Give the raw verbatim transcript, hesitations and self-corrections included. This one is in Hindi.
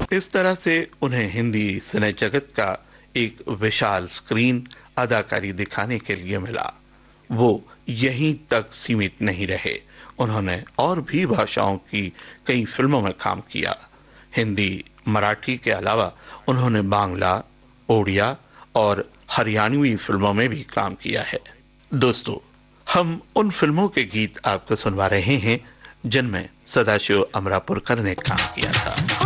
इस तरह से उन्हें हिंदी सिने जगत का एक विशाल स्क्रीन अदाकारी दिखाने के लिए मिला। वो यहीं तक सीमित नहीं रहे, उन्होंने और भी भाषाओं की कई फिल्मों में काम किया। हिंदी, मराठी के अलावा उन्होंने बांग्ला, ओडिया और हरियाणवी फिल्मों में भी काम किया है। दोस्तों, हम उन फिल्मों के गीत आपको सुनवा रहे हैं जिनमें सदाशिव अमरापुरकर ने काम किया था।